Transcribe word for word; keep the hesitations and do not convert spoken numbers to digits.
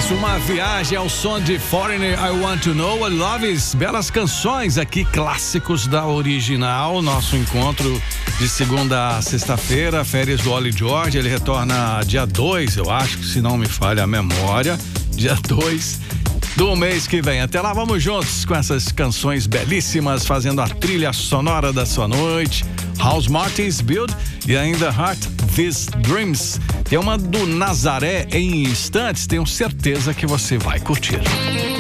Mais uma viagem ao som de Foreigner, I Want to Know What Love Is. Belas canções aqui, clássicos da original. Nosso encontro de segunda a sexta-feira, férias do Ollie George. Ele retorna dia dois, eu acho, se não me falha a memória. Dia dois do mês que vem. Até lá, vamos juntos com essas canções belíssimas, fazendo a trilha sonora da sua noite. House Martins Build e ainda Heart These Dreams. Tem uma do Nazaré em instantes, tenho certeza que você vai curtir.